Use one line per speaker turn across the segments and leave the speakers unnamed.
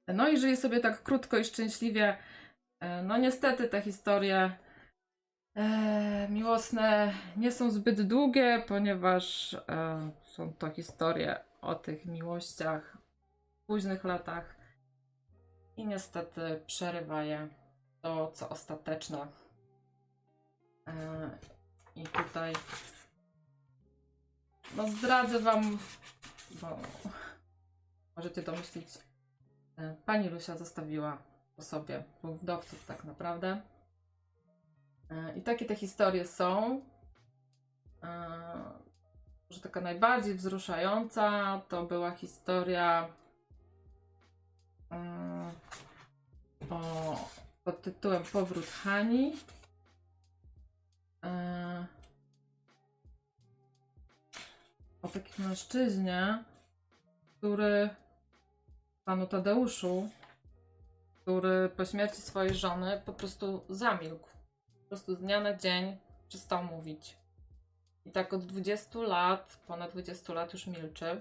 No i żyje sobie tak krótko i szczęśliwie. No niestety te historie miłosne nie są zbyt długie, ponieważ są to historie o tych miłościach w późnych latach i niestety przerywa je to, co ostateczne. I tutaj no zdradzę wam, bo możecie domyślić, pani Lusia zostawiła po sobie dwóch wdowców tak naprawdę. I takie te historie są. Że taka najbardziej wzruszająca to była historia pod tytułem Powrót Hani. O takim mężczyźnie, który, panu Tadeuszu, który po śmierci swojej żony po prostu zamilkł. Po prostu z dnia na dzień przestał mówić. I tak od 20 lat, ponad 20 lat już milczy.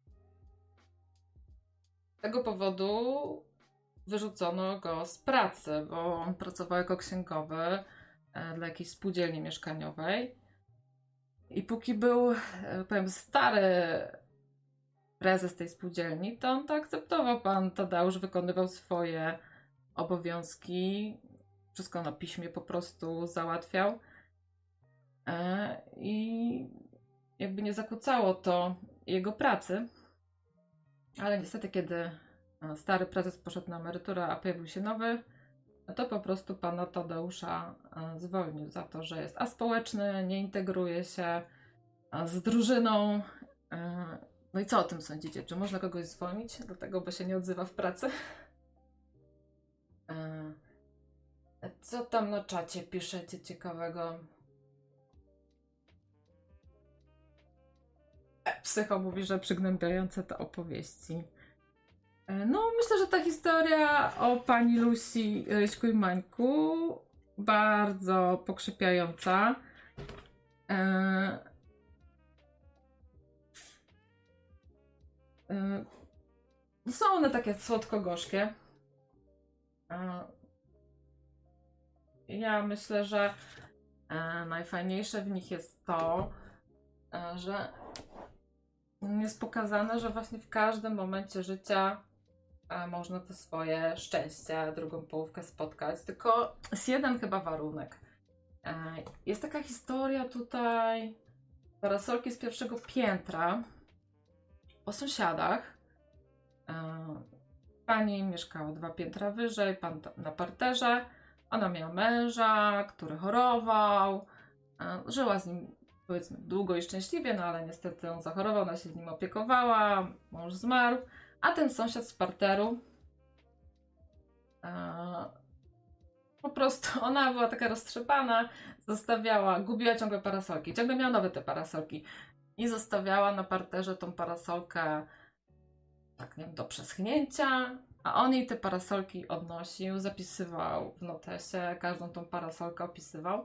Z tego powodu wyrzucono go z pracy, bo on pracował jako księgowy dla jakiejś spółdzielni mieszkaniowej. I póki był, powiem, stary prezes tej spółdzielni, to on to akceptował. Pan Tadeusz wykonywał swoje obowiązki. Wszystko na piśmie po prostu załatwiał. I jakby nie zakłócało to jego pracy. Ale niestety, kiedy stary prezes poszedł na emeryturę, a pojawił się nowy, to po prostu pana Tadeusza zwolnił za to, że jest aspołeczny, nie integruje się z drużyną. No i co o tym sądzicie? Czy można kogoś zwolnić do tego, bo się nie odzywa w pracy? Co tam na czacie piszecie ciekawego? Psycho mówi, że przygnębiające te opowieści. No, myślę, że ta historia o pani Lucy, Ryśku i Mańku bardzo pokrzepiająca. Są one takie słodko-gorzkie. Ja myślę, że najfajniejsze w nich jest to, że jest pokazane, że właśnie w każdym momencie życia można to swoje szczęście, drugą połówkę spotkać. Tylko jest jeden chyba warunek. Jest taka historia tutaj parasolki z pierwszego piętra o sąsiadach. Pani mieszkała 2 piętra wyżej, pan na parterze. Ona miała męża, który chorował. Żyła z nim, powiedzmy, długo i szczęśliwie, no ale niestety on zachorował, ona się z nim opiekowała, mąż zmarł. A ten sąsiad z parteru, po prostu ona była taka roztrzepana, gubiła ciągle parasolki, ciągle miała nowe te parasolki i zostawiała na parterze tą parasolkę, tak nie wiem, do przeschnięcia, a on jej te parasolki odnosił, zapisywał w notesie, każdą tą parasolkę opisywał.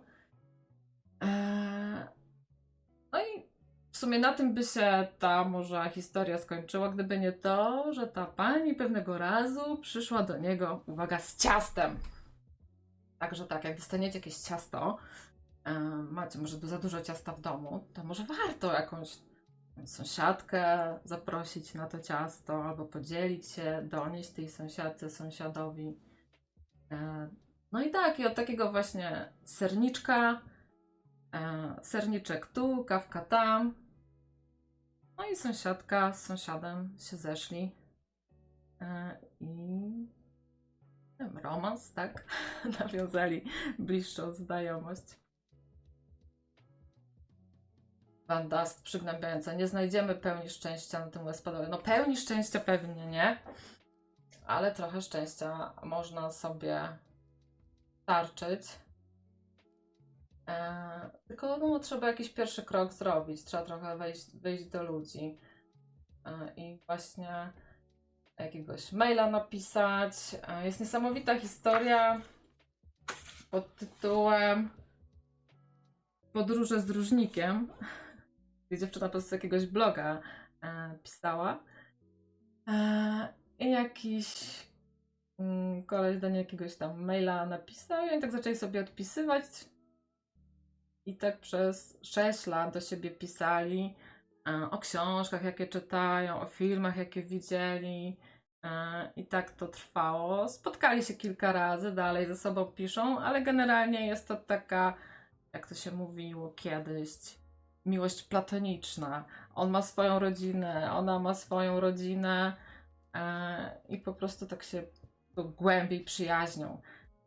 No i w sumie na tym by się ta może historia skończyła, gdyby nie to, że ta pani pewnego razu przyszła do niego, uwaga, z ciastem. Także tak, jak dostaniecie jakieś ciasto, macie może za dużo ciasta w domu, to może warto jakąś sąsiadkę zaprosić na to ciasto, albo podzielić się, donieść tej sąsiadce, sąsiadowi. No i tak, i od takiego właśnie serniczka, serniczek tu, kawka tam. No i sąsiadka z sąsiadem się zeszli. I nie wiem, romans, tak? Nawiązali bliższą znajomość. Van Dust przygnębiająca. Nie znajdziemy pełni szczęścia na tym Westpadowie. No pełni szczęścia pewnie nie, ale trochę szczęścia można sobie tarczyć. Tylko no, trzeba jakiś pierwszy krok zrobić. Trzeba trochę wyjść do ludzi. I właśnie jakiegoś maila napisać. Jest niesamowita historia pod tytułem Podróże z dróżnikiem, gdzie dziewczyna po prostu z jakiegoś bloga pisała. I jakiś koleś do niej jakiegoś tam maila napisał i oni tak zaczęli sobie odpisywać. I tak przez 6 lat do siebie pisali o książkach, jakie czytają, o filmach, jakie widzieli. I tak to trwało. Spotkali się kilka razy, dalej ze sobą piszą, ale generalnie jest to taka, jak to się mówiło kiedyś, miłość platoniczna. On ma swoją rodzinę, ona ma swoją rodzinę i po prostu tak się głębiej przyjaźnią.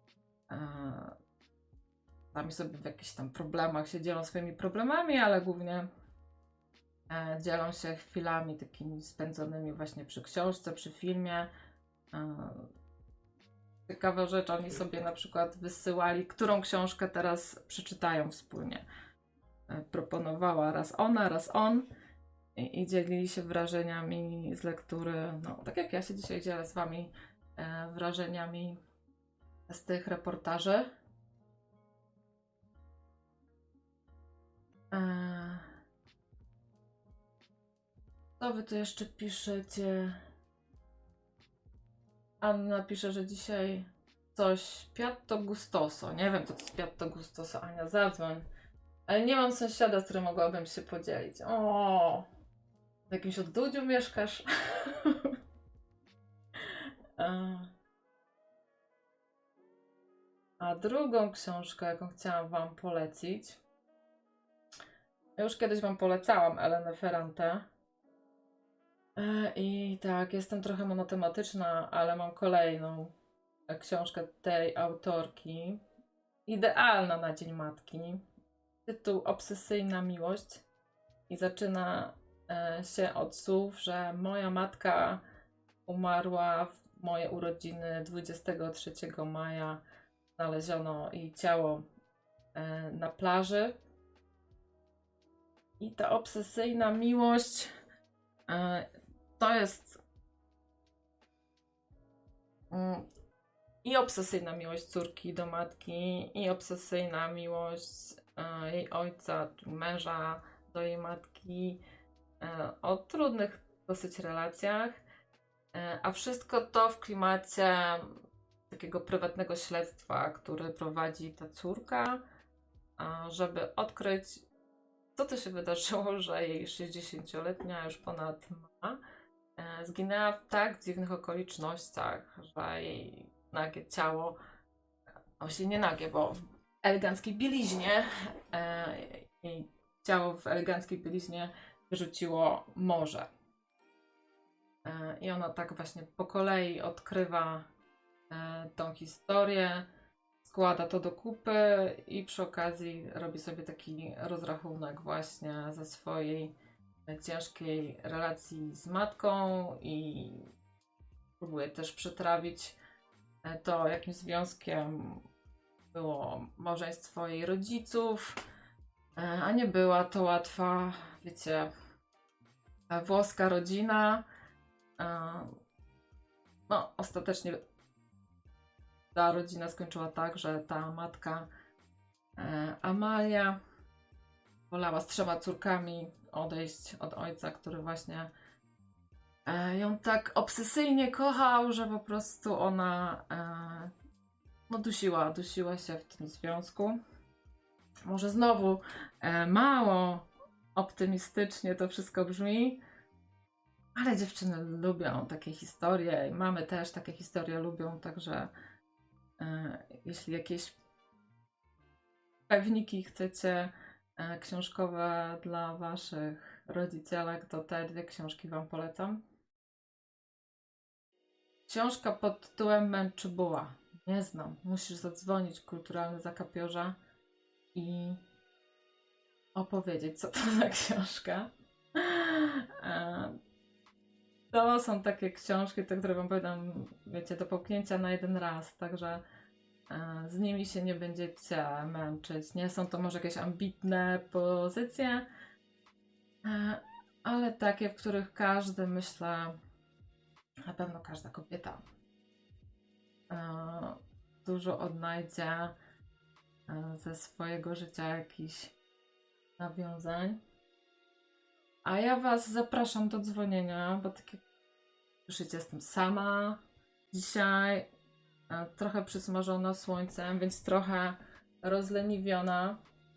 Sami sobie w jakichś tam problemach się dzielą swoimi problemami, ale głównie dzielą się chwilami takimi spędzonymi właśnie przy książce, przy filmie. Ciekawa rzecz, oni sobie na przykład wysyłali, którą książkę teraz przeczytają wspólnie. Proponowała raz ona, raz on i dzielili się wrażeniami z lektury. No, tak jak ja się dzisiaj dzielę z wami wrażeniami z tych reportaży. Co wy tu jeszcze piszecie? Anna pisze, że dzisiaj coś Piatto Gustoso. Nie wiem, co to jest Piatto Gustoso. Ania, zadzwoń. Ale nie mam sąsiada, z którym mogłabym się podzielić. O, w jakimś odludziu mieszkasz? A drugą książkę, jaką chciałam wam polecić. Ja już kiedyś wam polecałam Elenę Ferrante. I tak, jestem trochę monotematyczna, ale mam kolejną książkę tej autorki. Idealna na Dzień Matki. Tytuł Obsesyjna miłość. I zaczyna się od słów, że moja matka umarła w moje urodziny 23 maja. Znaleziono jej ciało na plaży. I ta obsesyjna miłość to jest i obsesyjna miłość córki do matki, i obsesyjna miłość jej ojca, męża do jej matki, o trudnych dosyć relacjach, a wszystko to w klimacie takiego prywatnego śledztwa, który prowadzi ta córka, żeby odkryć, co to się wydarzyło, że jej 60-letnia już ponad ma zginęła w tak dziwnych okolicznościach, że jej nagie ciało, właśnie nie nagie, bo w eleganckiej bieliźnie, jej ciało w eleganckiej bieliźnie wyrzuciło morze. I ona tak właśnie po kolei odkrywa tą historię, składa to do kupy i przy okazji robi sobie taki rozrachunek właśnie ze swojej ciężkiej relacji z matką i próbuje też przetrawić to, jakim związkiem było małżeństwo jej rodziców, a nie była to łatwa, wiecie, włoska rodzina. No, ostatecznie ta rodzina skończyła tak, że ta matka Amalia wolała z 3 córkami odejść od ojca, który właśnie ją tak obsesyjnie kochał, że po prostu ona no dusiła się w tym związku. Może znowu mało optymistycznie to wszystko brzmi, ale dziewczyny lubią takie historie i mamy też takie historie lubią, także jeśli jakieś pewniki chcecie książkowe dla waszych rodzicielek, to te 2 książki wam polecam. Książka pod tytułem Męczybuła. Nie znam. Musisz zadzwonić kulturalny zakapiorza i opowiedzieć, co to za książka. To są takie książki, te, które wam powiadam, wiecie, do połknięcia na jeden raz, także z nimi się nie będziecie męczyć. Nie są to może jakieś ambitne pozycje, ale takie, w których każdy, myślę, na pewno każda kobieta dużo odnajdzie ze swojego życia jakichś nawiązań. A ja was zapraszam do dzwonienia, bo tak jak słyszycie, jestem sama dzisiaj. trochę przysmażona słońcem, więc trochę rozleniwiona.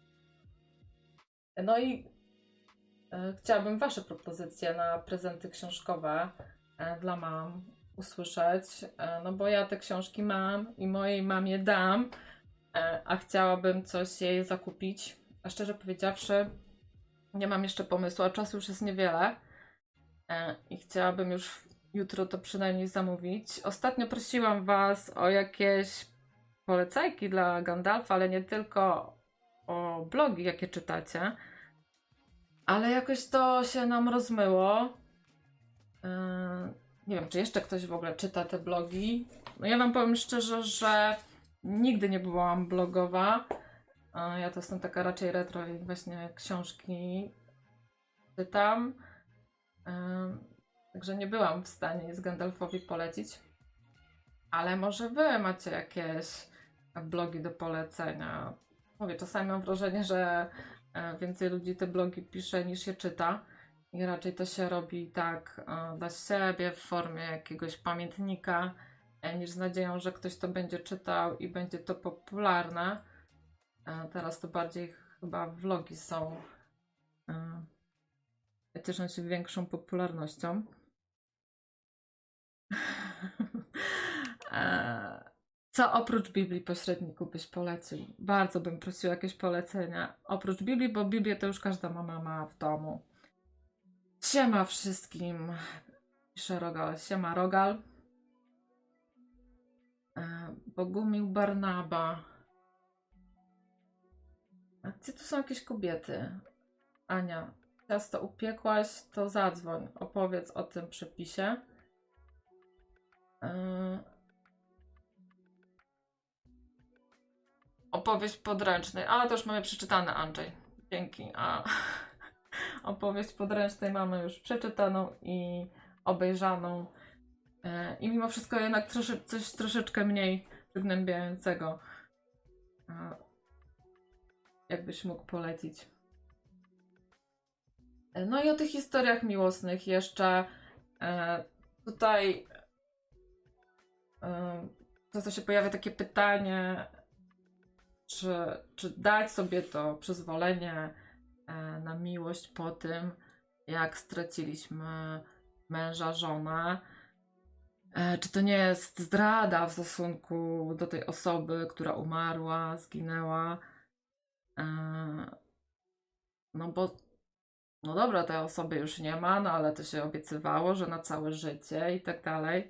No i chciałabym Wasze propozycje na prezenty książkowe dla mam usłyszeć, no bo ja te książki mam i mojej mamie dam, a chciałabym coś jej zakupić. A szczerze powiedziawszy, nie mam jeszcze pomysłu, a czasu już jest niewiele i chciałabym już jutro to przynajmniej zamówić. Ostatnio prosiłam Was o jakieś polecajki dla Gandalfa, ale nie tylko o blogi, jakie czytacie. Ale jakoś to się nam rozmyło. Nie wiem, czy jeszcze ktoś w ogóle czyta te blogi. No ja wam powiem szczerze, że nigdy nie byłam blogowa. Ja to jestem taka raczej retro i właśnie książki czytam. Także nie byłam w stanie nic Gandalfowi polecić. Ale może wy macie jakieś blogi do polecenia. Mówię, czasami mam wrażenie, że więcej ludzi te blogi pisze niż je czyta. I raczej to się robi tak dla siebie w formie jakiegoś pamiętnika, niż z nadzieją, że ktoś to będzie czytał i będzie to popularne. Teraz to bardziej chyba vlogi są. Cieszą się większą popularnością. Co oprócz Biblii pośredniku byś polecił? Bardzo bym prosiła jakieś polecenia. Oprócz Biblii, bo Biblię to już każda mama ma w domu. Siema wszystkim. Pisze Rogal. Siema Rogal. Bogumił Barnaba. A gdzie tu są jakieś kobiety? Ania, ciasto upiekłaś, to zadzwoń. Opowiedz o tym przepisie. Opowieść podręcznej. A, to już mamy przeczytane, Andrzej. Dzięki. Opowieść podręcznej mamy już przeczytaną i obejrzaną. I mimo wszystko jednak coś troszeczkę mniej przygnębiającego. Jakbyś mógł polecić. No i o tych historiach miłosnych jeszcze. Tutaj często się pojawia takie pytanie, czy dać sobie to przyzwolenie na miłość po tym, jak straciliśmy męża, żonę. Czy to nie jest zdrada w stosunku do tej osoby, która umarła, zginęła? No bo, no dobra, tej osoby już nie ma, no ale to się obiecywało, że na całe życie i tak dalej.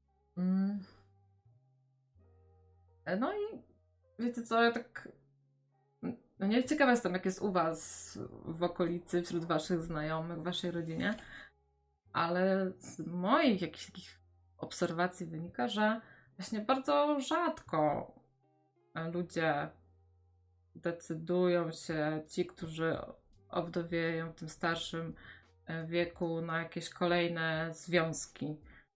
No i wiecie co, ja tak... No nie ciekawa jestem, jak jest u was w okolicy, wśród waszych znajomych, w waszej rodzinie, ale z moich jakichś takich obserwacji wynika, że właśnie bardzo rzadko ludzie decydują się, ci, którzy owdowieją w tym starszym wieku, na jakieś kolejne związki.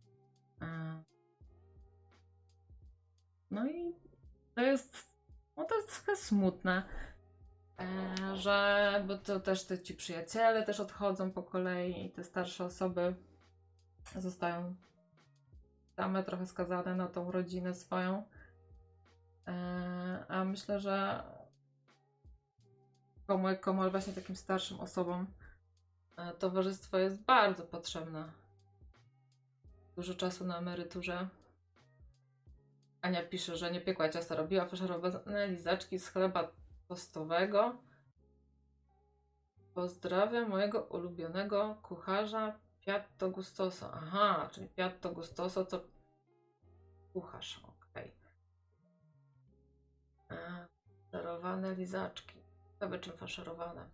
No i to jest trochę smutne, że bo to też ci przyjaciele też odchodzą po kolei i te starsze osoby zostają same trochę skazane na tą rodzinę swoją. A myślę, że komu właśnie takim starszym osobom towarzystwo jest bardzo potrzebne. Dużo czasu na emeryturze. Ania pisze, że nie piekła ciasta, robiła faszerowane lizaczki z chleba tostowego. Pozdrawiam mojego ulubionego kucharza Piatto Gustoso. Aha, czyli Piatto Gustoso to kucharz, okej. Faszerowane lizaczki. Ciekawe czym faszerowane.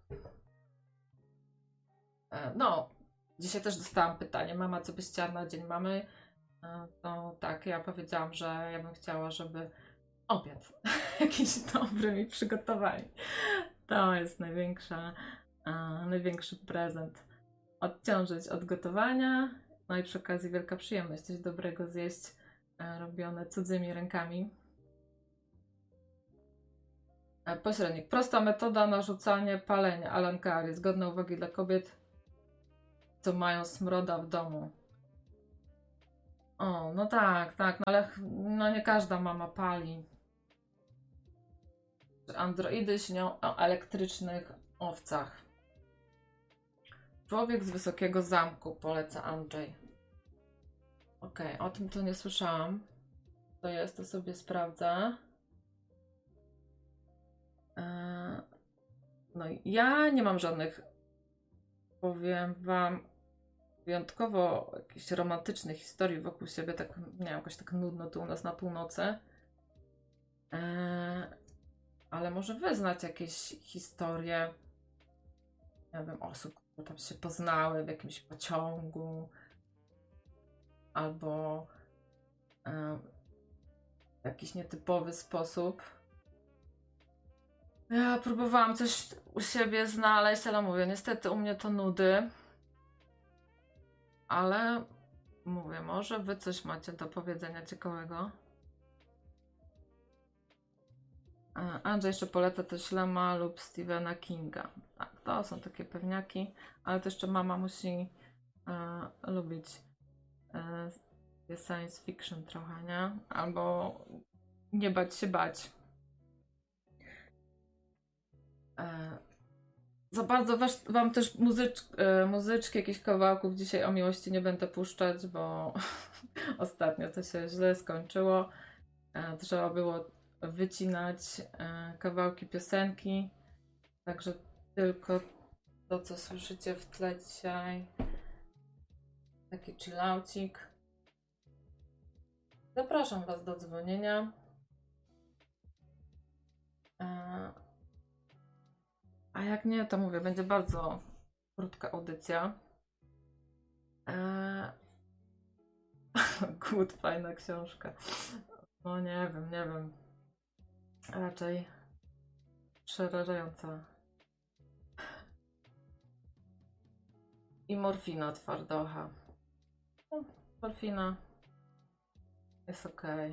No, dzisiaj też dostałam pytanie, mama, co byś chciała na dzień mamy? To tak, ja powiedziałam, że ja bym chciała, żeby obiad jakiś dobry mi przygotowali. To jest największy prezent. Odciążyć od gotowania, no i przy okazji wielka przyjemność coś dobrego zjeść, robione cudzymi rękami. Pośrednik. Prosta metoda narzucania palenia. Alan Carey. Zgodne uwagi dla kobiet, co mają smroda w domu. O, no tak, tak, no ale no nie każda mama pali. Androidy śnią o elektrycznych owcach. Człowiek z wysokiego zamku, poleca Andrzej. Okej, o tym to nie słyszałam. To jest, to sobie sprawdzę. No i ja nie mam żadnych, powiem wam, wyjątkowo jakichś romantycznych historii wokół siebie. Tak, nie wiem, jakoś tak nudno tu u nas na północy. Ale może wy znacie jakieś historie, nie wiem, osób, które tam się poznały w jakimś pociągu albo w jakiś nietypowy sposób. Ja próbowałam coś u siebie znaleźć, ale mówię, niestety u mnie to nudy. Ale mówię, może wy coś macie do powiedzenia ciekawego. Andrzej jeszcze poleca też Lema lub Stephena Kinga. Tak, to są takie pewniaki, ale to jeszcze mama musi lubić science fiction trochę, nie? Albo nie bać się bać. Za bardzo wam też muzyczki, jakichś kawałków dzisiaj o miłości nie będę puszczać, bo ostatnio to się źle skończyło. Trzeba było wycinać kawałki piosenki, także tylko to, co słyszycie w tle dzisiaj, taki chillaucik. Zapraszam was do dzwonienia. A jak nie, to mówię, będzie bardzo krótka audycja. Good, fajna książka. No nie wiem, nie wiem. Raczej przerażająca. I morfina twardocha. No, morfina jest okej.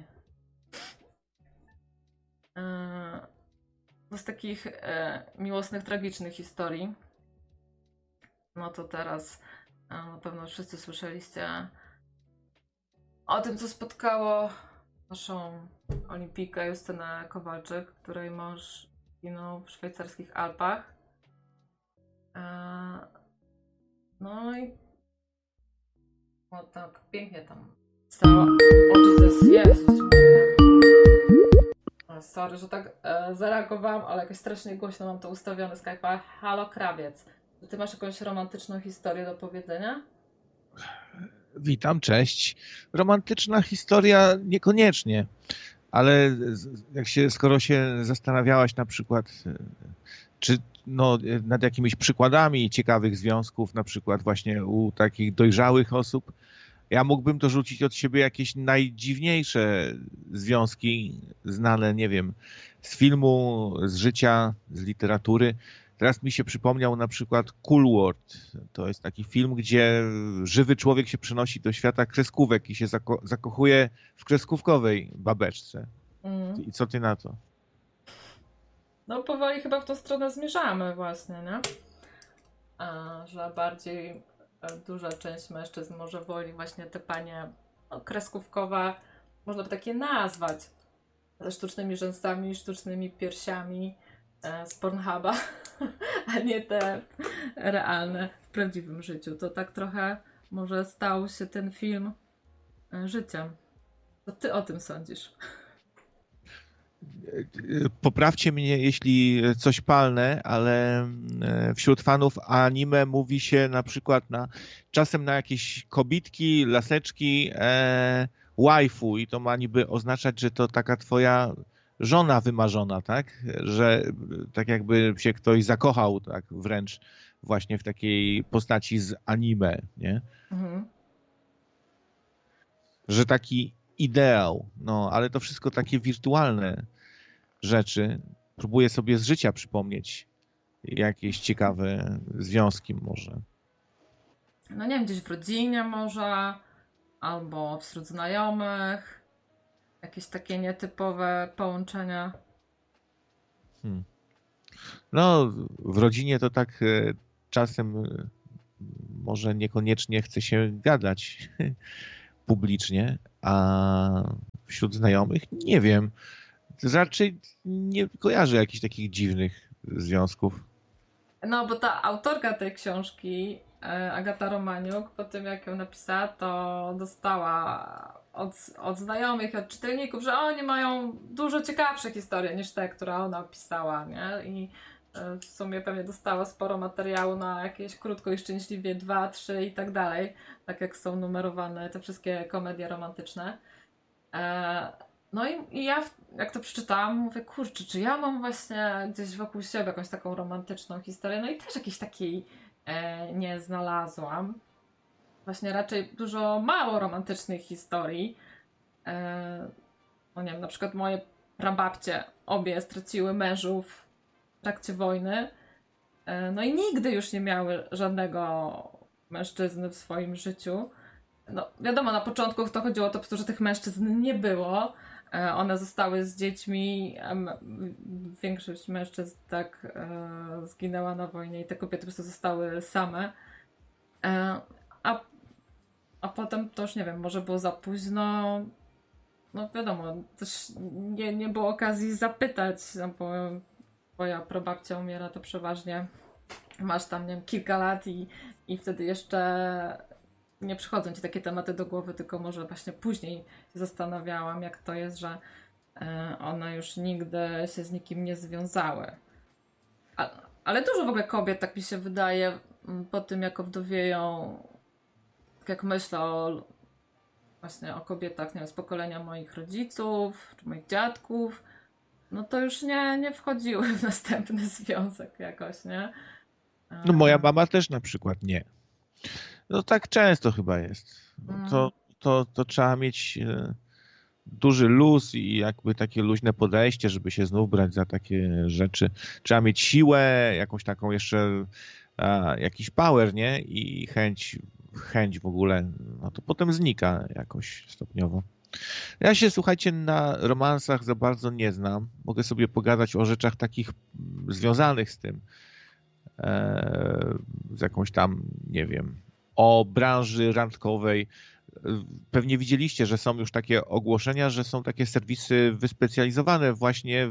Z takich miłosnych, tragicznych historii, no to teraz na pewno wszyscy słyszeliście o tym, co spotkało naszą olimpijkę Justynę Kowalczyk, której mąż zginął w szwajcarskich Alpach. No i no tak pięknie tam stało. O Jezus, Jezus. Sorry, że tak zareagowałam, ale jakoś strasznie głośno mam to ustawione Skype'a. Halo Krawiec, czy ty masz jakąś romantyczną historię do powiedzenia?
Witam, cześć. Romantyczna historia niekoniecznie, ale skoro się zastanawiałaś na przykład, czy nad jakimiś przykładami ciekawych związków, na przykład właśnie u takich dojrzałych osób, ja mógłbym to rzucić od siebie jakieś najdziwniejsze związki znane, nie wiem, z filmu, z życia, z literatury. Teraz mi się przypomniał na przykład Cool World. To jest taki film, gdzie żywy człowiek się przenosi do świata kreskówek i się zakochuje w kreskówkowej babeczce. I co ty na to?
No powoli chyba w tą stronę zmierzamy właśnie, nie? Że bardziej duża część mężczyzn może woli właśnie te panie kreskówkowe, można by takie nazwać, ze sztucznymi rzęsami, sztucznymi piersiami z Pornhuba, a nie te realne w prawdziwym życiu. To tak trochę może stał się ten film życiem. Co ty o tym sądzisz?
Poprawcie mnie, jeśli coś palnę, ale wśród fanów anime mówi się na przykład czasem na jakieś kobitki, laseczki, waifu i to ma niby oznaczać, że to taka twoja żona wymarzona, tak? Że tak jakby się ktoś zakochał, tak wręcz właśnie w takiej postaci z anime, nie?
Mhm.
Że taki ideał, no ale to wszystko takie wirtualne rzeczy. Próbuję sobie z życia przypomnieć jakieś ciekawe związki może.
No nie wiem, gdzieś w rodzinie może, albo wśród znajomych. Jakieś takie nietypowe połączenia.
No, w rodzinie to tak czasem może niekoniecznie chce się gadać publicznie, a wśród znajomych nie wiem. Raczej nie kojarzę jakichś takich dziwnych związków.
No, bo ta autorka tej książki, Agata Romaniuk, po tym jak ją napisała, to dostała od znajomych i od czytelników, że oni mają dużo ciekawsze historie niż te, które ona opisała, nie? I w sumie pewnie dostała sporo materiału na jakieś Krótko i Szczęśliwie 2, 3 i tak dalej, tak jak są numerowane te wszystkie komedie romantyczne. No i ja, jak to przeczytałam, mówię, kurczę, czy ja mam właśnie gdzieś wokół siebie jakąś taką romantyczną historię? No i też jakiejś takiej nie znalazłam. Właśnie raczej dużo mało romantycznych historii. No nie wiem, na przykład moje prababcie obie straciły mężów w trakcie wojny. No i nigdy już nie miały żadnego mężczyzny w swoim życiu. No wiadomo, na początku to chodziło o to, po prostu, że tych mężczyzn nie było. One zostały z dziećmi, większość mężczyzn tak zginęła na wojnie i te kobiety po prostu zostały same. A, a potem to już nie wiem, może było za późno. No wiadomo, też nie było okazji zapytać, no bo twoja prababcia umiera, to przeważnie masz tam, nie wiem, kilka lat i wtedy jeszcze nie przychodzą ci takie tematy do głowy, tylko może właśnie później się zastanawiałam, jak to jest, że one już nigdy się z nikim nie związały. Ale dużo w ogóle kobiet, tak mi się wydaje, po tym jak owdowieją, tak jak myślę właśnie o kobietach, nie wiem, z pokolenia moich rodziców, czy moich dziadków, no to już nie wchodziły w następny związek jakoś, nie?
No moja mama też na przykład nie. No tak często chyba jest. To trzeba mieć duży luz i jakby takie luźne podejście, żeby się znów brać za takie rzeczy. Trzeba mieć siłę, jakąś taką jeszcze, jakiś power, nie? I chęć w ogóle, no to potem znika jakoś stopniowo. Ja się, słuchajcie, na romansach za bardzo nie znam. Mogę sobie pogadać o rzeczach takich związanych z tym. Z jakąś tam, nie wiem, o branży randkowej. Pewnie widzieliście, że są już takie ogłoszenia, że są takie serwisy wyspecjalizowane właśnie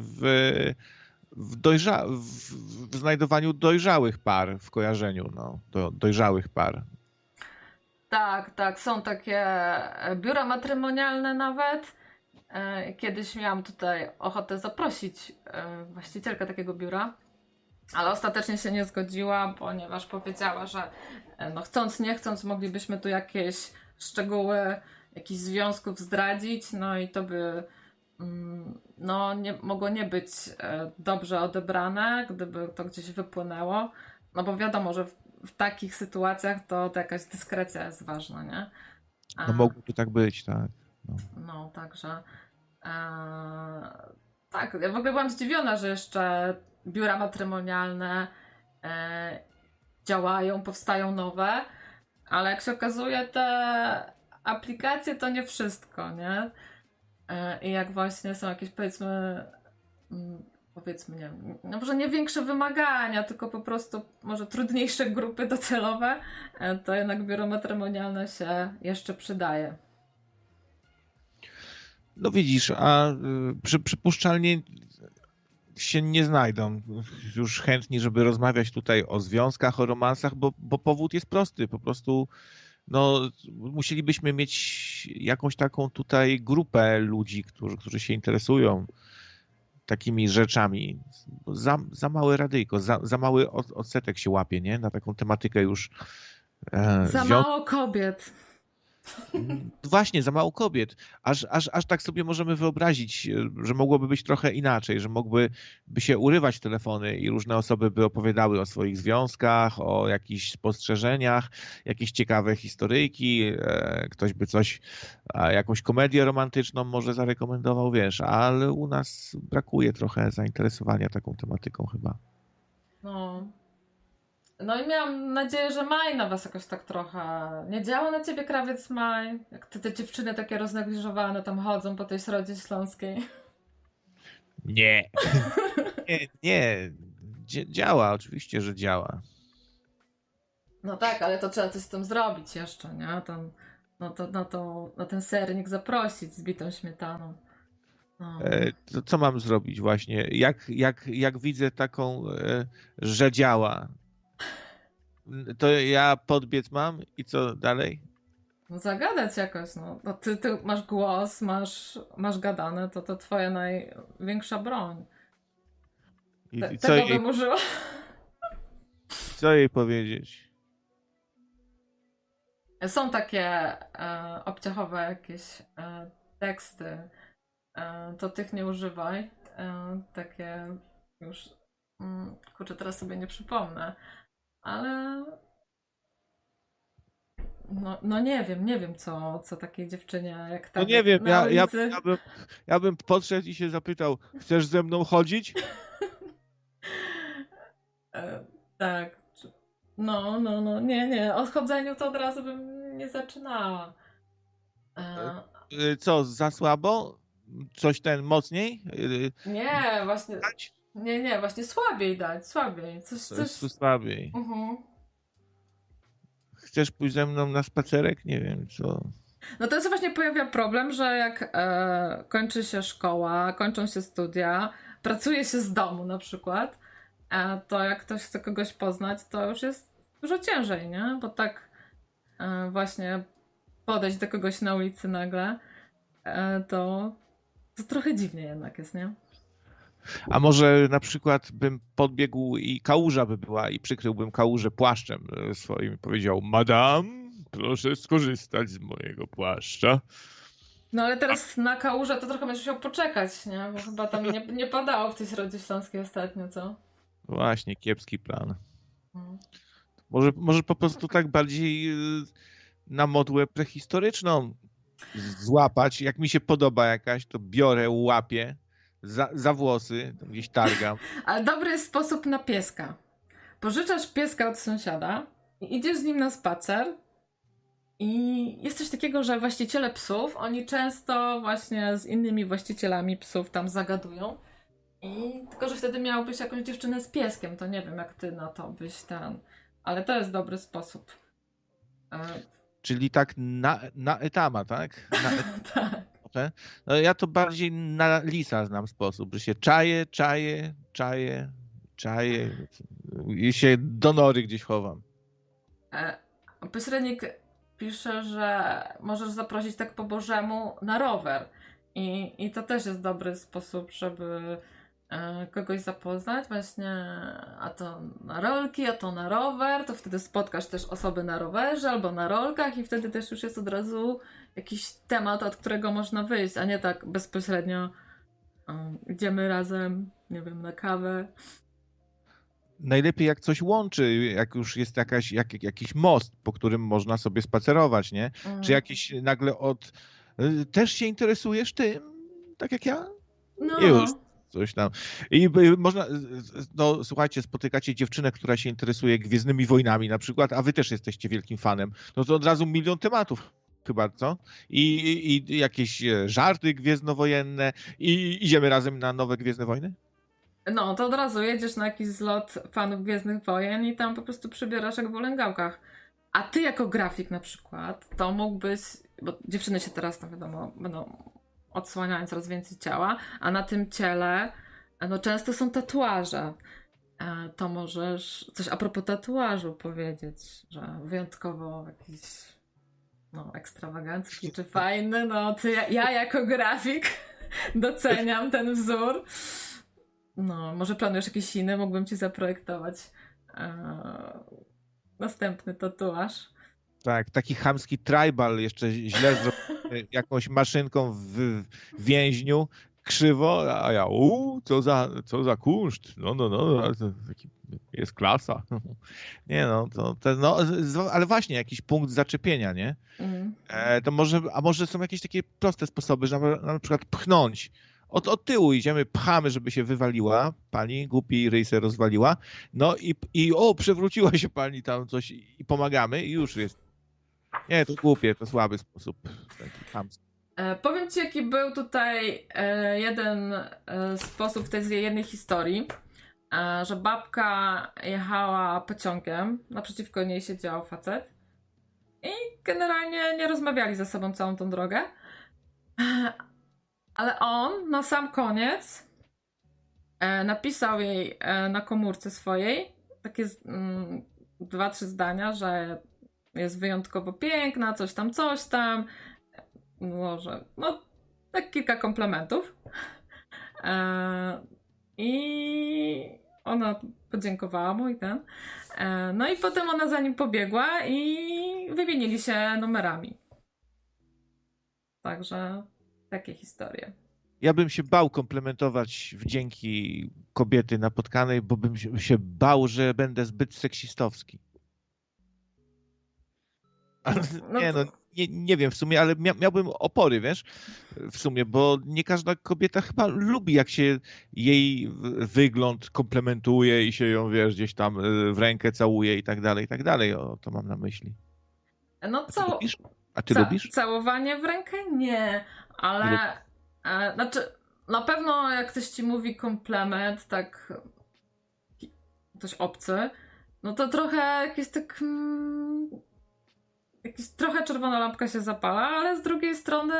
w znajdowaniu dojrzałych par w kojarzeniu, no, dojrzałych par.
Tak, są takie biura matrymonialne nawet. Kiedyś miałam tutaj ochotę zaprosić właścicielkę takiego biura, ale ostatecznie się nie zgodziła, ponieważ powiedziała, że no chcąc nie chcąc moglibyśmy tu jakieś szczegóły jakichś związków zdradzić, no i to by no mogło nie być dobrze odebrane, gdyby to gdzieś wypłynęło, no bo wiadomo, że w takich sytuacjach to jakaś dyskrecja jest ważna, nie?
No mogłoby tak być, tak.
No także tak, ja w ogóle byłam zdziwiona, że jeszcze biura matrymonialne działają, powstają nowe, ale jak się okazuje, te aplikacje to nie wszystko, nie? I jak właśnie są jakieś, powiedzmy, nie wiem, no może nie większe wymagania, tylko po prostu może trudniejsze grupy docelowe, to jednak biuro matrymonialne się jeszcze przydaje.
No widzisz, a przypuszczalnie się nie znajdą już chętni, żeby rozmawiać tutaj o związkach, o romansach, bo powód jest prosty. Po prostu no, musielibyśmy mieć jakąś taką tutaj grupę ludzi, którzy się interesują takimi rzeczami. Za małe radyjko, za mały odsetek się łapie, nie? Na taką tematykę już.
Za mało kobiet.
Właśnie, za mało kobiet. Aż tak sobie możemy wyobrazić, że mogłoby być trochę inaczej, że mogłyby się urywać telefony i różne osoby by opowiadały o swoich związkach, o jakichś spostrzeżeniach, jakieś ciekawe historyjki, ktoś by coś, jakąś komedię romantyczną może zarekomendował, wiesz, ale u nas brakuje trochę zainteresowania taką tematyką chyba.
No i miałam nadzieję, że Maj na was jakoś tak trochę... Nie działa na ciebie krawiec Maj? Jak te dziewczyny takie roznegliżowane tam chodzą po tej Środzie Śląskiej.
Nie. Nie. Działa, oczywiście, że działa.
No tak, ale to trzeba coś z tym zrobić jeszcze, nie? Tam na ten sernik zaprosić z bitą śmietaną. No.
To co mam zrobić właśnie? Jak widzę taką, że działa, to ja podbiec mam i co dalej?
No zagadać jakoś, no ty masz głos, masz gadane, to twoja największa broń.
I
Tego bym użyła.
co jej powiedzieć?
Są takie obciachowe jakieś teksty, to tych nie używaj. Takie już, kurczę, teraz sobie nie przypomnę, ale no nie wiem co takiej dziewczynie jak ta
No nie wiem,
na ulicy.
ja bym podszedł i się zapytał, chcesz ze mną chodzić?
Tak. No, nie, o chodzeniu to od razu bym nie zaczynała.
Co, za słabo? Coś mocniej?
Nie, właśnie,
Dać?
nie, właśnie słabiej dać, słabiej. Coś.
Słabiej. Chcesz pójść ze mną na spacerek? Nie wiem, co.
No to się właśnie pojawia problem, że jak kończy się szkoła, kończą się studia, pracuje się z domu na przykład, to jak ktoś chce kogoś poznać, to już jest dużo ciężej, nie? Bo tak właśnie podejść do kogoś na ulicy nagle, to trochę dziwnie jednak jest, nie?
A może na przykład bym podbiegł i kałuża by była i przykryłbym kałużę płaszczem swoim i powiedział: Madam, proszę skorzystać z mojego płaszcza.
No ale teraz na kałużę to trochę będziesz musiał poczekać, nie? Bo chyba tam nie padało w tej Środzie Śląskiej ostatnio, co?
Właśnie, kiepski plan.
Hmm.
Może po prostu tak bardziej na modłę prehistoryczną złapać. Jak mi się podoba jakaś, to biorę, łapię za włosy, tam gdzieś targam.
Ale dobry jest sposób na pieska. Pożyczasz pieska od sąsiada i idziesz z nim na spacer i jest coś takiego, że właściciele psów, oni często właśnie z innymi właścicielami psów tam zagadują. Tylko, że wtedy miałbyś jakąś dziewczynę z pieskiem, to nie wiem jak ty na to byś ale to jest dobry sposób.
Czyli tak na etama, tak?
Tak.
No ja to bardziej na lisa znam sposób, że się czaję i się do nory gdzieś chowam.
Pośrednik pisze, że możesz zaprosić tak po bożemu na rower. I to też jest dobry sposób, żeby kogoś zapoznać. Właśnie a to na rolki, a to na rower. To wtedy spotkasz też osoby na rowerze albo na rolkach i wtedy też już jest od razu jakiś temat, od którego można wyjść, a nie tak bezpośrednio idziemy razem, nie wiem, na kawę.
Najlepiej jak coś łączy, jak już jest jakiś most, po którym można sobie spacerować, nie? Czy jakiś nagle też się interesujesz tym, tak jak ja?
No.
Już coś tam. I można, no słuchajcie, spotykacie dziewczynę, która się interesuje Gwiezdnymi Wojnami na przykład, a wy też jesteście wielkim fanem, no to od razu milion tematów chyba, co? I jakieś żarty gwiezdnowojenne i idziemy razem na nowe Gwiezdne Wojny?
No, to od razu jedziesz na jakiś zlot fanów Gwiezdnych Wojen i tam po prostu przybierasz jak w wolęgałkach. A ty jako grafik na przykład, to mógłbyś, bo dziewczyny się teraz, no wiadomo, będą odsłaniają coraz więcej ciała, a na tym ciele no często są tatuaże. To możesz coś a propos tatuażu powiedzieć, że wyjątkowo jakiś ekstrawagancki czy fajny, no to ja jako grafik doceniam ten wzór. No, może planujesz jakiś inny, mógłbym ci zaprojektować następny tatuaż.
Tak, taki chamski tribal jeszcze źle zrobiony jakąś maszynką w więźniu, krzywo, a ja co za kunszt, no, jest klasa. Nie no, ale właśnie jakiś punkt zaczepienia, nie? To może są jakieś takie proste sposoby, że na przykład pchnąć. Od tyłu idziemy, pchamy, żeby się wywaliła pani, głupi ryj se rozwaliła, no i przewróciła się pani tam coś i pomagamy i już jest. Nie, to głupie, to słaby sposób. Taki chamski.
Powiem ci, jaki był tutaj jeden sposób w tej jednej historii, że babka jechała pociągiem, naprzeciwko niej siedział facet i generalnie nie rozmawiali ze sobą całą tą drogę. Ale on na sam koniec napisał jej na komórce swojej takie 2-3 zdania, że jest wyjątkowo piękna, coś tam. Może, no, tak kilka komplementów. I ona podziękowała mu i ten. No i potem ona za nim pobiegła i wymienili się numerami. Także takie historie.
Ja bym się bał komplementować wdzięki kobiety napotkanej, bo bym się bał, że będę zbyt seksistowski. Nie wiem w sumie, ale miałbym opory, wiesz, w sumie, bo nie każda kobieta chyba lubi, jak się jej wygląd komplementuje i się ją, wiesz, gdzieś tam w rękę całuje i tak dalej. O, to mam na myśli.
No
A ty lubisz?
Całowanie w rękę? Nie, ale znaczy na pewno jak ktoś ci mówi komplement, tak ktoś obcy, no to trochę jakiś tak trochę czerwona lampka się zapala, ale z drugiej strony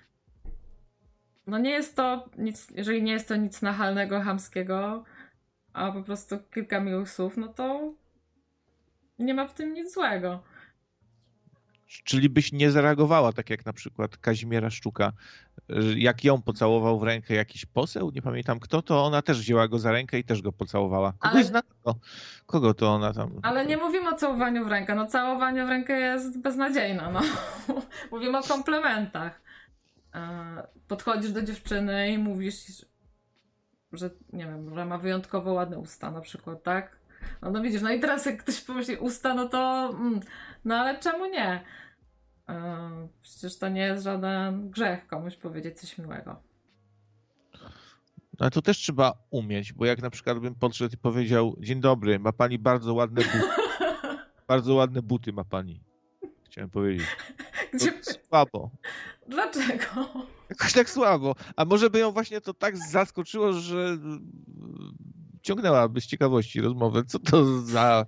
no nie jest to nic, jeżeli nie jest to nic nachalnego, chamskiego, a po prostu kilka miłych słów, no to nie ma w tym nic złego.
Czyli byś nie zareagowała tak jak na przykład Kazimiera Szczuka, jak ją pocałował w rękę jakiś poseł, nie pamiętam kto, to ona też wzięła go za rękę i też go pocałowała. Kogoś zna to? Kogo to ona tam...
Ale nie mówimy o całowaniu w rękę, no całowanie w rękę jest beznadziejne, no. Mówimy o komplementach. Podchodzisz do dziewczyny i mówisz, że nie wiem, że ma wyjątkowo ładne usta na przykład, tak? No widzisz, no i teraz jak ktoś pomyśli usta, no to no ale czemu nie? Przecież to nie jest żaden grzech komuś powiedzieć coś miłego.
Ale to też trzeba umieć, bo jak na przykład bym podszedł i powiedział: dzień dobry, ma pani bardzo ładne buty. Bardzo ładne buty ma pani. Chciałem powiedzieć. Słabo.
Dlaczego?
Jakoś tak słabo. A może by ją właśnie to tak zaskoczyło, że ciągnęłaby z ciekawości rozmowę. Co to za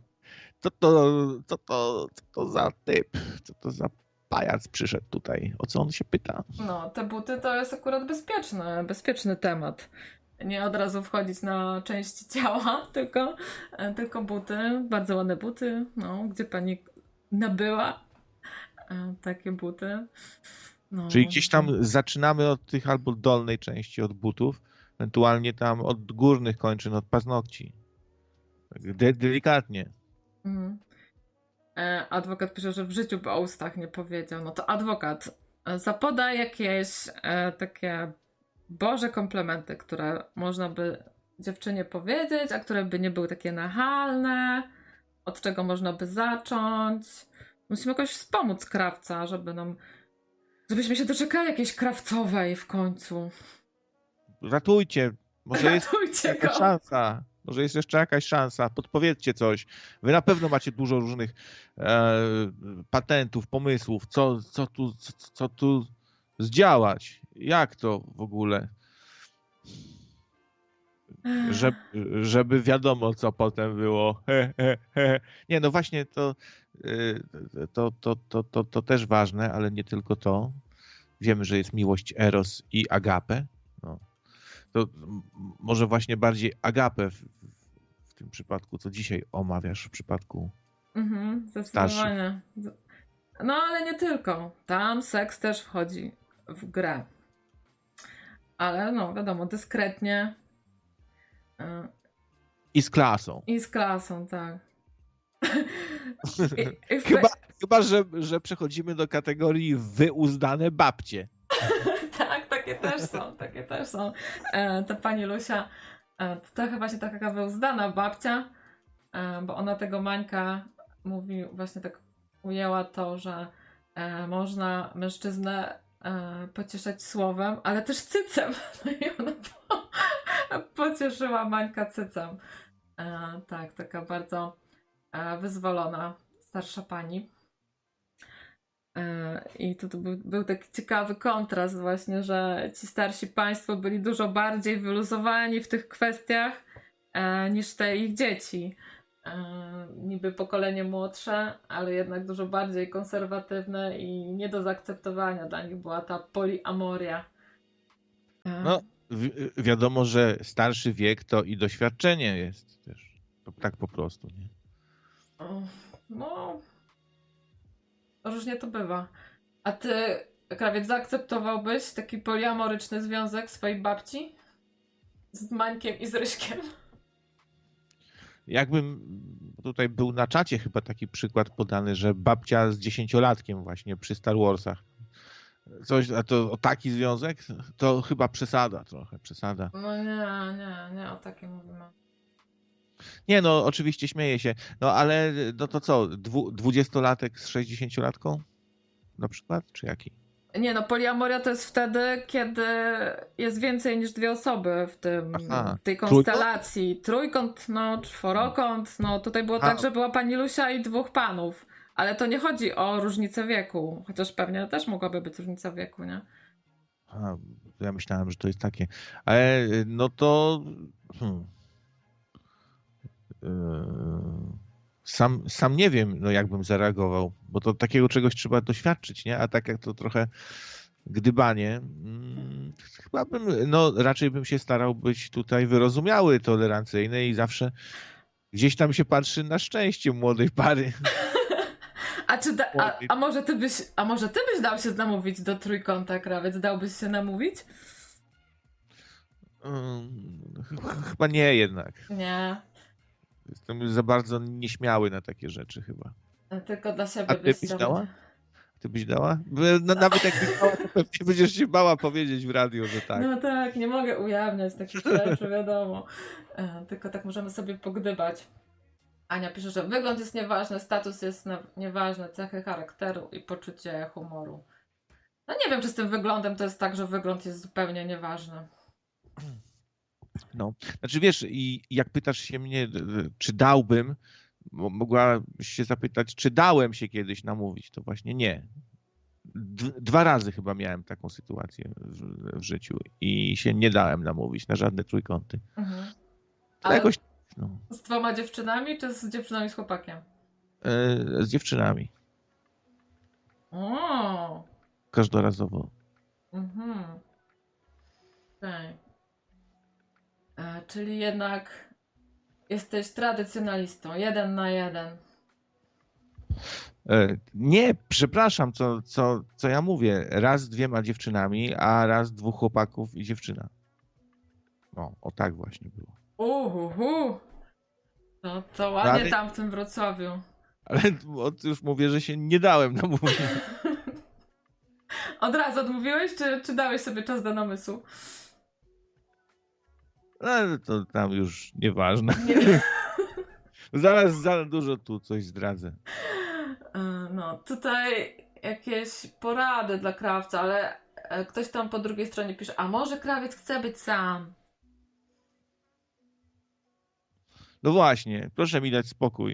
typ? Co to za pajac przyszedł tutaj? O co on się pyta?
No, te buty to jest akurat bezpieczny temat. Nie od razu wchodzić na części ciała, tylko buty, bardzo ładne buty, no, gdzie pani nabyła takie buty. No.
Czyli gdzieś tam zaczynamy od tych albo dolnej części, od butów, ewentualnie tam od górnych kończyn, od paznokci. Tak delikatnie.
Adwokat pisze, że w życiu by o ustach nie powiedział. No to adwokat zapodaj jakieś takie boże komplementy, które można by dziewczynie powiedzieć, a które by nie były takie nachalne, od czego można by zacząć. Musimy jakoś wspomóc krawca, żebyśmy się doczekali jakiejś krawcowej w końcu.
Ratujcie. Może jest
jakaś
szansa. Może jest jeszcze jakaś szansa. Podpowiedzcie coś. Wy na pewno macie dużo różnych patentów, pomysłów. Co tu zdziałać? Jak to w ogóle? Żeby wiadomo, co potem było. Nie, no właśnie to też ważne, ale nie tylko to. Wiemy, że jest miłość Eros i Agape. No. To może właśnie bardziej Agapę w tym przypadku, co dzisiaj omawiasz w przypadku
zdecydowanie. No ale nie tylko. Tam seks też wchodzi w grę. Ale no wiadomo, dyskretnie.
I z klasą.
I z klasą, tak.
Chyba że przechodzimy do kategorii wyuzdane babcie.
Tak, takie też są. Ta pani Lusia to chyba się taka wyuzdana babcia, bo ona tego Mańka mówi, właśnie tak ujęła to, że można mężczyznę pocieszać słowem, ale też cycem. No i ona pocieszyła Mańka cycem. Tak, taka bardzo wyzwolona starsza pani. I tu był taki ciekawy kontrast właśnie, że ci starsi państwo byli dużo bardziej wyluzowani w tych kwestiach niż te ich dzieci. Niby pokolenie młodsze, ale jednak dużo bardziej konserwatywne i nie do zaakceptowania dla nich była ta poliamoria.
No, wiadomo, że starszy wiek to i doświadczenie jest też. Tak po prostu, nie?
No, różnie to bywa. A ty, krawiec, zaakceptowałbyś taki poliamoryczny związek swojej babci? Z Mańkiem i z Ryśkiem?
Jakbym tutaj był na czacie chyba taki przykład podany, że babcia z 10-latkiem właśnie przy Star Warsach. Coś, a to o taki związek? To chyba przesada trochę, przesada.
No nie o takim mówimy.
Nie, no oczywiście śmieję się. No ale no to co, 20-latek z 60-latką? Na przykład? Czy jaki?
Nie no, poliamoria to jest wtedy, kiedy jest więcej niż dwie osoby
Aha.
w tej konstelacji. Trójkąt, no, czworokąt, no tutaj było tak, że była pani Lusia i dwóch panów. Ale to nie chodzi o różnicę wieku, chociaż pewnie też mogłaby być różnica wieku, nie?
A, ja myślałem, że to jest takie. Ale no to sam nie wiem, no jakbym zareagował, bo to takiego czegoś trzeba doświadczyć, nie? A tak jak to trochę gdybanie, chyba no raczej bym się starał być tutaj wyrozumiały, tolerancyjny i zawsze gdzieś tam się patrzy na szczęście młodej pary.
A może ty byś dał się namówić do trójkąta, krawiec? Dałbyś się namówić?
Chyba nie jednak.
Nie.
Jestem za bardzo nieśmiały na takie rzeczy chyba.
Tylko dla siebie
A ty byś dała? Ty byś dała? No, nawet jakbyś dała, to pewnie będziesz się bała powiedzieć w radio, że tak.
No tak, nie mogę ujawniać takich rzeczy, wiadomo. Tylko tak możemy sobie pogdybać. Ania pisze, że wygląd jest nieważny, status jest nieważny, cechy charakteru i poczucie humoru. No nie wiem, czy z tym wyglądem to jest tak, że wygląd jest zupełnie nieważny.
No, znaczy wiesz, i jak pytasz się mnie, czy dałbym, mogłabyś się zapytać, czy dałem się kiedyś namówić, to właśnie nie. 2 razy chyba miałem taką sytuację w życiu i się nie dałem namówić na żadne trójkąty.
Ale
jakoś, no.
Z 2 dziewczynami, czy z dziewczynami z chłopakiem?
Z dziewczynami.
O.
Każdorazowo.
Okay. Czyli jednak jesteś tradycjonalistą, 1 na 1.
Nie, przepraszam, co ja mówię. Raz z 2 dziewczynami, a raz 2 chłopaków i dziewczyna. O tak właśnie było.
No to ładnie tam w tym Wrocławiu.
Ale już mówię, że się nie dałem namówić.
Od razu odmówiłeś, czy dałeś sobie czas do namysłu?
Ale to tam już nieważne. Nie. Zaraz za dużo tu coś zdradzę.
No, tutaj jakieś porady dla krawca, ale ktoś tam po drugiej stronie pisze, a może krawiec chce być sam?
No właśnie, proszę mi dać spokój.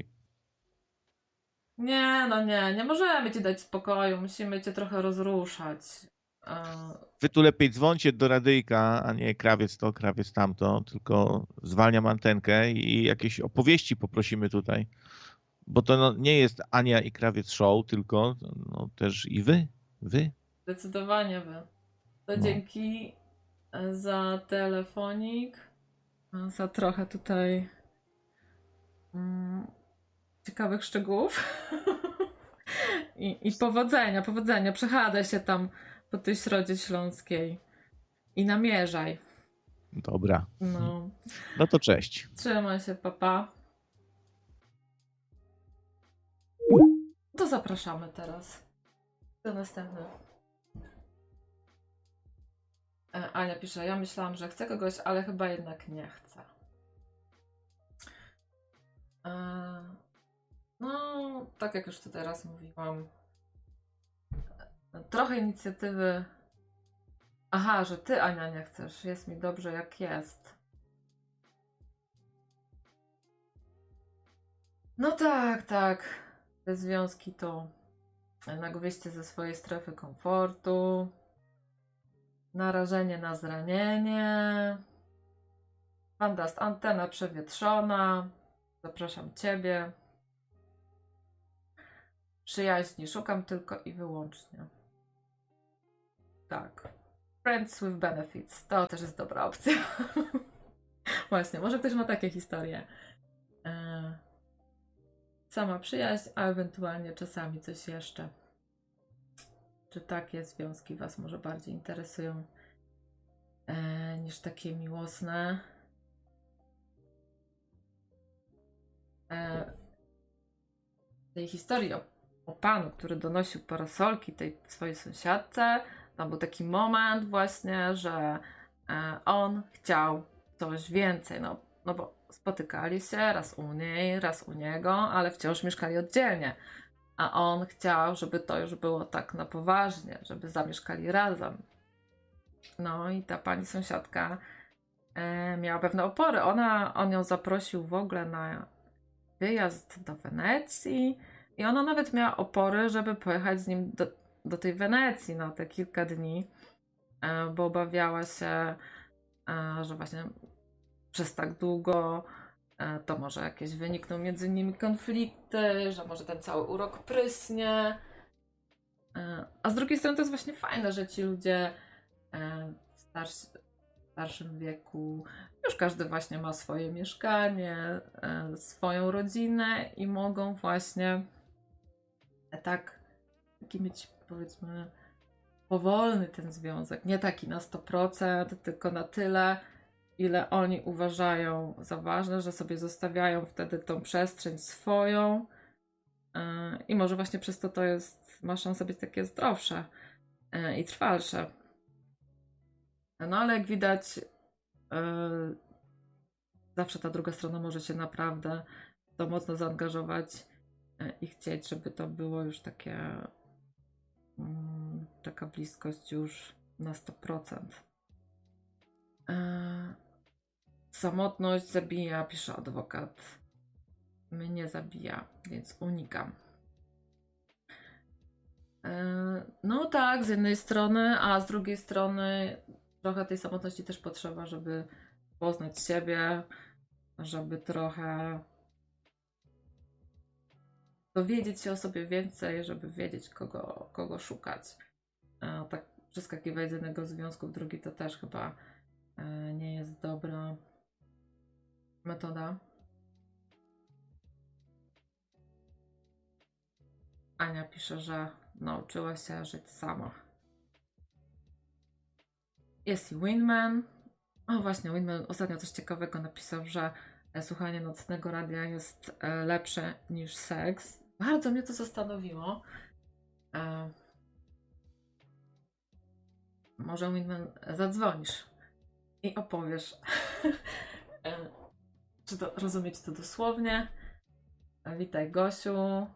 Nie możemy ci dać spokoju, musimy cię trochę rozruszać.
Wy tu lepiej dzwońcie do radyjka, a nie krawiec to, krawiec tamto, tylko zwalniam antenkę i jakieś opowieści poprosimy tutaj. Bo to nie jest Ania i krawiec show, tylko też i wy.
Zdecydowanie wy. To dzięki za telefonik, za trochę tutaj ciekawych szczegółów i powodzenia. Przechadzaj się tam po tej Środzie Śląskiej i namierzaj.
Dobra. No to cześć.
Trzymaj się, papa. To zapraszamy teraz. Do następnego. Ania pisze, ja myślałam, że chcę kogoś, ale chyba jednak nie chcę. No, tak jak już tutaj raz mówiłam, trochę inicjatywy. Aha, że ty, Ania, nie chcesz. Jest mi dobrze, jak jest. No tak. Te związki to jednak wyjście ze swojej strefy komfortu, narażenie na zranienie, antena przewietrzona, Zapraszam ciebie. Przyjaźni szukam tylko i wyłącznie. Tak. Friends with benefits. To też jest dobra opcja. Właśnie, może ktoś ma takie historie. Sama przyjaźń, a ewentualnie czasami coś jeszcze. Czy takie związki was może bardziej interesują niż takie miłosne? Tej historii o panu, który donosił parasolki tej swojej sąsiadce, tam był taki moment właśnie, że on chciał coś więcej, no bo spotykali się raz u niej, raz u niego, ale wciąż mieszkali oddzielnie. A on chciał, żeby to już było tak na poważnie, żeby zamieszkali razem. No i ta pani sąsiadka miała pewne opory. On ją zaprosił w ogóle na wyjazd do Wenecji i ona nawet miała opory, żeby pojechać z nim do tej Wenecji na te kilka dni, bo obawiała się, że właśnie przez tak długo to może jakieś wynikną między nimi konflikty, że może ten cały urok prysnie. A z drugiej strony to jest właśnie fajne, że ci ludzie w starszym wieku, już każdy właśnie ma swoje mieszkanie, swoją rodzinę i mogą właśnie taki mieć, powiedzmy, powolny ten związek. Nie taki na 100%, tylko na tyle, ile oni uważają za ważne, że sobie zostawiają wtedy tą przestrzeń swoją i może właśnie przez to ma szansę być takie zdrowsze i trwalsze. No ale jak widać, zawsze ta druga strona może się naprawdę to mocno zaangażować i chcieć, żeby to było już taka bliskość już na 100%. Samotność zabija, pisze adwokat. Mnie zabija, więc unikam. No tak, z jednej strony, a z drugiej strony trochę tej samotności też potrzeba, żeby poznać siebie, żeby trochę dowiedzieć się o sobie więcej, żeby wiedzieć, kogo szukać. Tak przeskakiwać z jednego związku w drugi to też chyba nie jest dobra metoda. Ania pisze, że nauczyła się żyć sama. Jest i Winman. O właśnie, Winman ostatnio coś ciekawego napisał, że słuchanie nocnego radia jest lepsze niż seks. Bardzo mnie to zastanowiło. Może Winman zadzwonisz i opowiesz, czy to rozumieć to dosłownie. Witaj, Gosiu.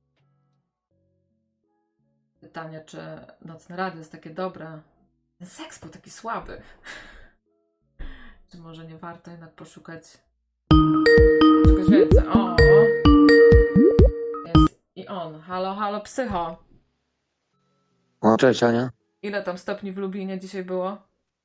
Pytanie, czy nocne radio jest takie dobre. Ten seks był taki słaby. Czy może nie warto jednak poszukać czegoś więcej? O! Jest i on. Halo, halo, psycho.
O, cześć Ania.
Ile tam stopni w Lublinie dzisiaj było?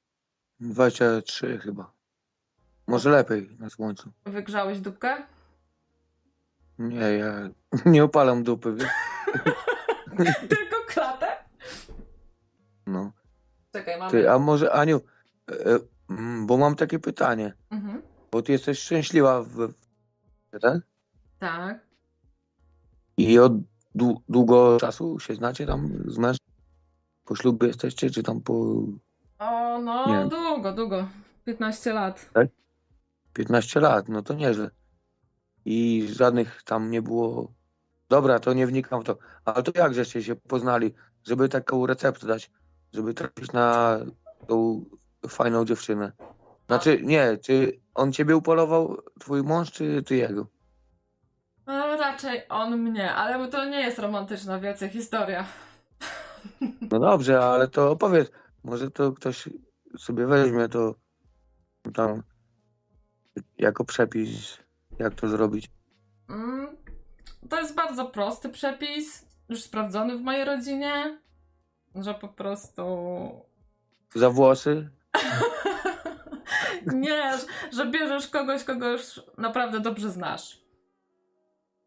23 chyba. Może lepiej na słońcu.
Wygrzałeś dupkę?
Nie, ja nie opalam dupy, wiesz?
Tylko klatę?
No.
Czekaj, mamy...
Ty, a może Aniu, bo mam takie pytanie.
Mhm.
Bo ty jesteś szczęśliwa tak?
Tak.
I od długo czasu się znacie tam z mężem? Po ślubie jesteście, czy tam po...
O, no
Nie.
długo. 15 lat.
15 lat, no to nieźle. I żadnych tam nie było... Dobra, to nie wnikam w to. Ale to jak żeście się poznali, żeby taką receptę dać, żeby trafić na tą fajną dziewczynę? Znaczy, nie, czy on ciebie upolował, twój mąż, czy ty jego?
Raczej on mnie, ale to nie jest romantyczna wielce historia.
No dobrze, ale to opowiedz. Może to ktoś sobie weźmie to tam jako przepis, jak to zrobić.
To jest bardzo prosty przepis, już sprawdzony w mojej rodzinie, że po prostu...
Za włosy?
Nie, że bierzesz kogoś, kogo już naprawdę dobrze znasz.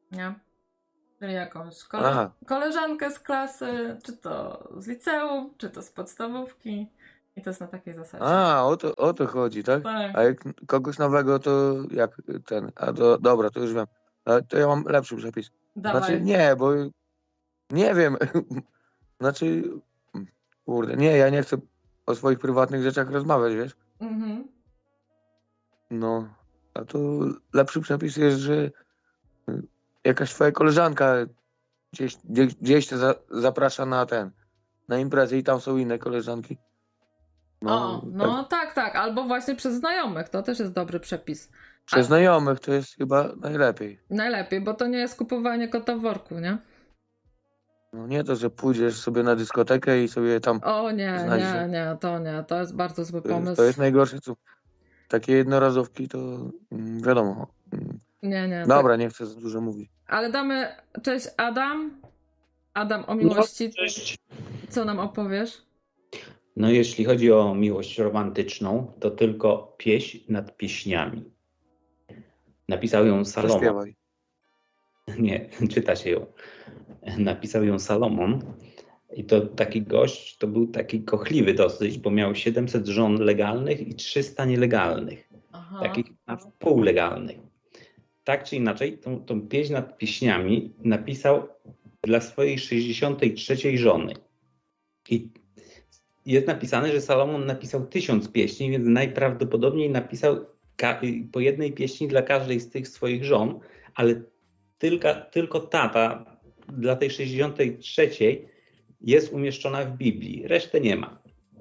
Nie? Czyli jakąś
Aha.
koleżankę z klasy, czy to z liceum, czy to z podstawówki. I to jest na takiej zasadzie.
A, o to chodzi, tak?
Tak.
A jak kogoś nowego, to jak ten. Dobra, to już wiem. To ja mam lepszy przepis.
Dawaj.
Znaczy, nie, bo nie wiem. Znaczy, kurde, nie, ja nie chcę o swoich prywatnych rzeczach rozmawiać, wiesz?
Mhm.
No, a to lepszy przepis jest, że jakaś twoja koleżanka gdzieś cię zaprasza na imprezę i tam są inne koleżanki. No,
No tak. Albo właśnie przez znajomych. To też jest dobry przepis.
Przez znajomych to jest chyba najlepiej.
Najlepiej, bo to nie jest kupowanie kota w worku, nie?
No nie to, że pójdziesz sobie na dyskotekę i sobie tam
O nie,
znajdziesz.
nie. To jest bardzo zły pomysł.
To jest najgorsze, co takie jednorazówki to wiadomo.
Nie.
Dobra, nie chcę za dużo mówić.
Ale damy... Cześć Adam. Adam o miłości.
No, cześć.
Co nam opowiesz?
No jeśli chodzi o miłość romantyczną, to tylko pieśń nad pieśniami. Napisał ją Salomon.
Zaśpiewaj.
Nie, czyta się ją. Napisał ją Salomon. I to taki gość, to był taki kochliwy dosyć, bo miał 700 żon legalnych i 300 nielegalnych.
Aha.
Takich na wpół legalnych. Tak czy inaczej, tą pieśń nad pieśniami napisał dla swojej 63 żony. I jest napisane, że Salomon napisał 1000 pieśni, więc najprawdopodobniej napisał po jednej pieśni dla każdej z tych swoich żon, ale tylko ta dla tej 63 jest umieszczona w Biblii, resztę nie ma.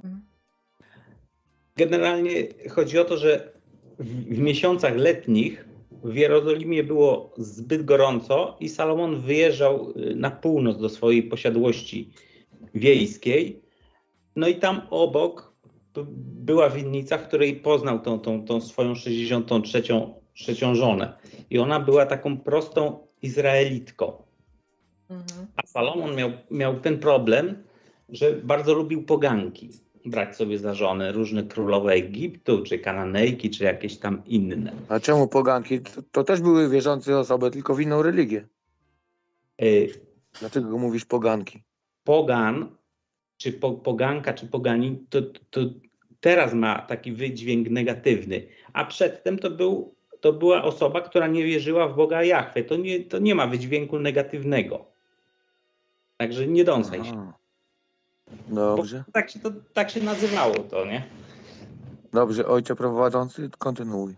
Generalnie chodzi o to, że w miesiącach letnich w Jerozolimie było zbyt gorąco i Salomon wyjeżdżał na północ do swojej posiadłości wiejskiej. No i tam obok była winnica, w której poznał tą swoją 63 żonę. I ona była taką prostą Izraelitką.
Mhm.
A Salomon miał ten problem, że bardzo lubił poganki. Brać sobie za żonę różne królowe Egiptu, czy Kananejki, czy jakieś tam inne.
A czemu poganki? To też były wierzące osoby, tylko w inną religię. Dlatego mówisz poganki.
Pogan, czy poganka, czy poganin, to teraz ma taki wydźwięk negatywny. A przedtem to była osoba, która nie wierzyła w Boga Jahwe. To nie ma wydźwięku negatywnego. Także nie dąsaj się.
Dobrze.
Tak się nazywało to, nie?
Dobrze, ojcze prowadzący, kontynuuj.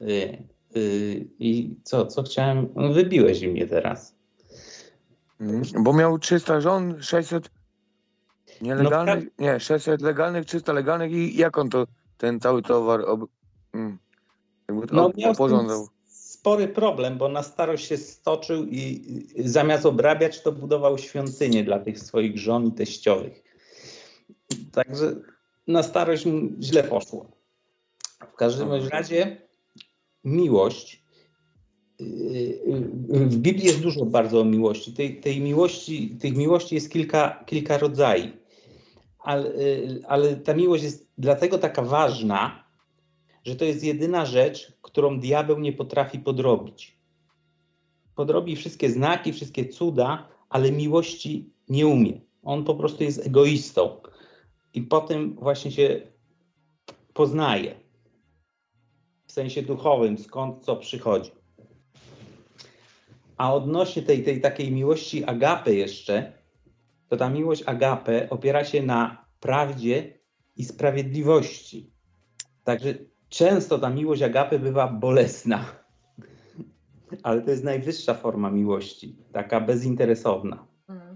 I co chciałem? No, wybiłeś mnie teraz.
Bo miał 300 żon, 600 nielegalnych, 600 legalnych, 300 legalnych i jak on ten cały towar
miał
oporządzał?
Spory problem, bo na starość się stoczył i zamiast obrabiać, to budował świątynię dla tych swoich żon i teściowych. Także na starość mu źle poszło. W każdym razie miłość. W Biblii jest dużo bardzo o miłości. Tych miłości jest kilka rodzajów. Ale ta miłość jest dlatego taka ważna, że to jest jedyna rzecz, którą diabeł nie potrafi podrobić. Podrobi wszystkie znaki, wszystkie cuda, ale miłości nie umie. On po prostu jest egoistą. I potem właśnie się poznaje. W sensie duchowym, skąd co przychodzi. A odnośnie tej takiej miłości agape jeszcze, to ta miłość agape opiera się na prawdzie i sprawiedliwości. Także często ta miłość agape bywa bolesna. Ale to jest najwyższa forma miłości, taka bezinteresowna.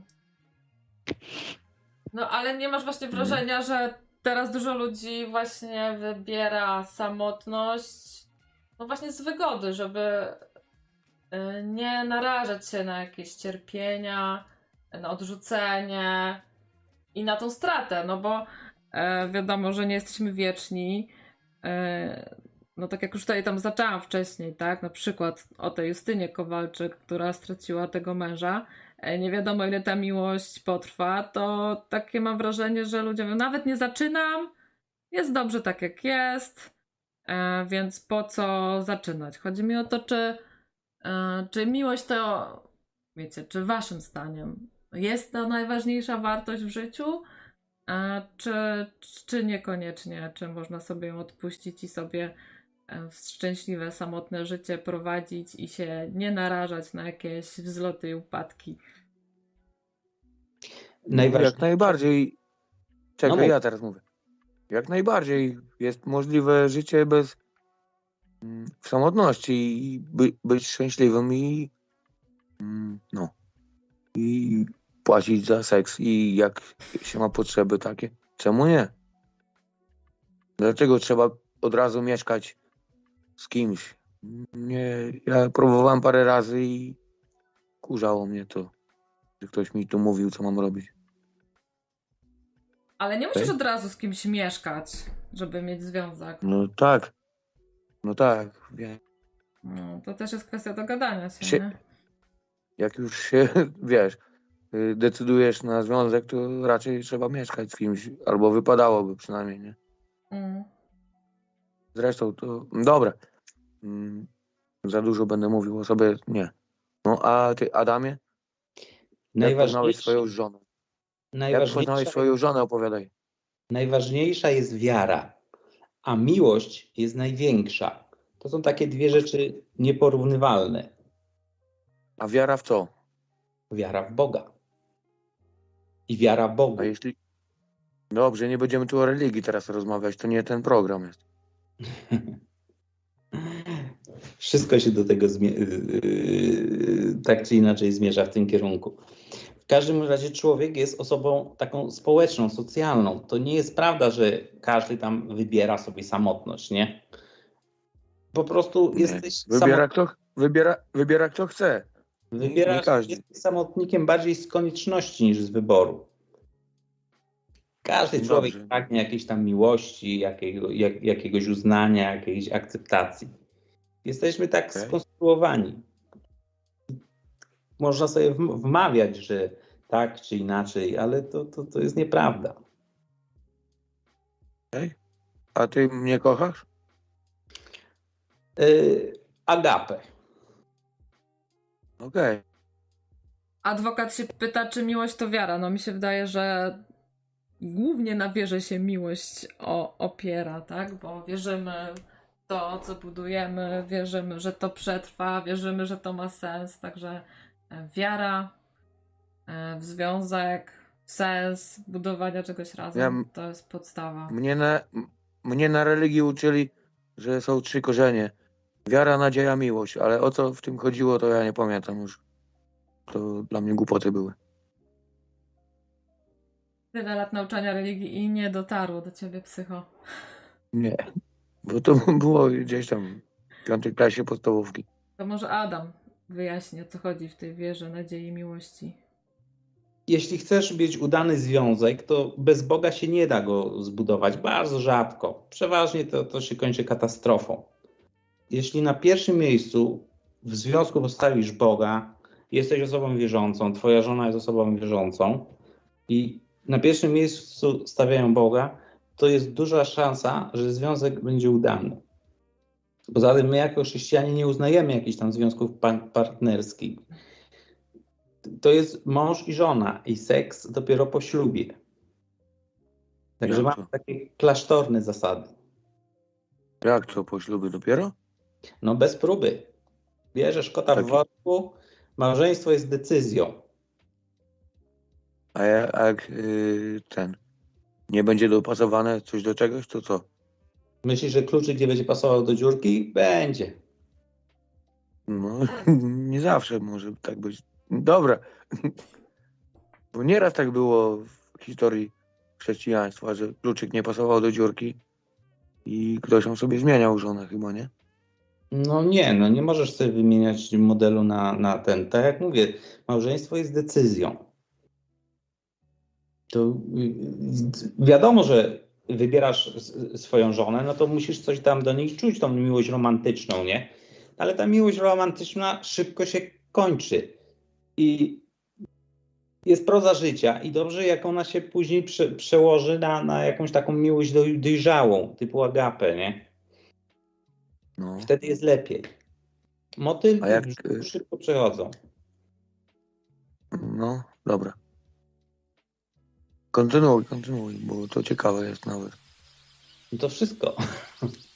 No ale nie masz właśnie wrażenia, że teraz dużo ludzi właśnie wybiera samotność, no właśnie z wygody, żeby nie narażać się na jakieś cierpienia, na odrzucenie i na tą stratę, no bo wiadomo, że nie jesteśmy wieczni. No tak jak już tutaj tam zaczęłam wcześniej, tak? Na przykład o tej Justynie Kowalczyk, która straciła tego męża. Nie wiadomo, ile ta miłość potrwa, to takie mam wrażenie, że ludzie mówią, nawet nie zaczynam, jest dobrze tak jak jest, więc po co zaczynać? Chodzi mi o to, czy Czy miłość to, wiecie, czy waszym zdaniem jest to najważniejsza wartość w życiu? Czy, czy niekoniecznie? Czy można sobie ją odpuścić i sobie w szczęśliwe, samotne życie prowadzić i się nie narażać na jakieś wzloty i upadki?
Jak najbardziej. Czekaj,
No mów.
ja teraz mówię. Jak najbardziej jest możliwe życie bez w samotności i być szczęśliwym i płacić za seks i jak się ma potrzeby takie. Czemu nie? Dlaczego trzeba od razu mieszkać z kimś? Nie, ja próbowałem parę razy i kurzało mnie to, że ktoś mi tu mówił, co mam robić.
Ale nie musisz
Okej.
od razu z kimś mieszkać, żeby mieć związek.
No tak, wiem.
No, to też jest kwestia dogadania się,
Sie-
nie?
Jak już się, wiesz, decydujesz na związek, to raczej trzeba mieszkać z kimś, albo wypadałoby przynajmniej, nie?
Mm.
Zresztą to, dobra, za dużo będę mówił o sobie, nie. No a ty, Adamie, jak poznałeś swoją żonę? Jak poznałeś swoją żonę, opowiadaj.
Najważniejsza jest wiara, a miłość jest największa. To są takie dwie rzeczy nieporównywalne.
A wiara w co?
Wiara w Boga i wiara w Bogu.
A jeśli... Dobrze, nie będziemy tu o religii teraz rozmawiać, to nie ten program jest.
Wszystko się do tego tak czy inaczej zmierza w tym kierunku. W każdym razie człowiek jest osobą taką społeczną, socjalną. To nie jest prawda, że każdy tam wybiera sobie samotność, nie? Po prostu
Nie.
jesteś
Wybiera kto chce. Nie każdy.
jesteś samotnikiem bardziej z konieczności niż z wyboru. Każdy człowiek
Dobrze.
pragnie jakiejś tam miłości, jakiegoś uznania, jakiejś akceptacji. Jesteśmy tak
Okej.
skonstruowani. Można sobie wmawiać, że tak czy inaczej, ale to jest nieprawda.
A ty mnie kochasz?
Agape.
Okej.
Adwokat się pyta, czy miłość to wiara. No mi się wydaje, że głównie na wierze się miłość opiera, tak? Bo wierzymy w to, co budujemy, wierzymy, że to przetrwa, wierzymy, że to ma sens. Także wiara w związek, w sens budowania czegoś razem, to jest podstawa.
Mnie na religii uczyli, że są 3 korzenie. Wiara, nadzieja, miłość. Ale o co w tym chodziło, to ja nie pamiętam już. To dla mnie głupoty były.
Tyle lat nauczania religii i nie dotarło do ciebie, psycho.
Nie. Bo to było gdzieś tam w 5. klasie podstawówki.
To może Adam wyjaśni, o co chodzi w tej wierze, nadziei i miłości.
Jeśli chcesz mieć udany związek, to bez Boga się nie da go zbudować. Bardzo rzadko. Przeważnie to się kończy katastrofą. Jeśli na pierwszym miejscu w związku postawisz Boga, jesteś osobą wierzącą, twoja żona jest osobą wierzącą i na pierwszym miejscu stawiają Boga, to jest duża szansa, że związek będzie udany. Poza tym my jako chrześcijanie nie uznajemy jakichś tam związków partnerskich. To jest mąż i żona i seks dopiero po ślubie. Także
Jak
mamy
to?
takie klasztorne zasady.
Jak to po ślubie dopiero?
No bez próby. Bierzesz kota w worku, małżeństwo jest decyzją.
A jak nie będzie dopasowane coś do czegoś, to co?
Myślisz, że kluczyk nie będzie pasował do dziurki? Będzie.
No, nie zawsze może tak być. Dobra. Bo nieraz tak było w historii chrześcijaństwa, że kluczyk nie pasował do dziurki i ktoś tam sobie zmieniał żonę chyba, nie?
No nie możesz sobie wymieniać modelu na ten. Tak jak mówię, małżeństwo jest decyzją. To wiadomo, że wybierasz swoją żonę, no to musisz coś tam do niej czuć, tą miłość romantyczną, nie? Ale ta miłość romantyczna szybko się kończy. I jest proza życia i dobrze, jak ona się później przełoży na jakąś taką miłość dojrzałą, typu agape, nie?
No.
Wtedy jest lepiej. Motylki
A jak,
szybko przechodzą.
No, dobra. Kontynuuj, bo to ciekawe jest nawet.
No to wszystko.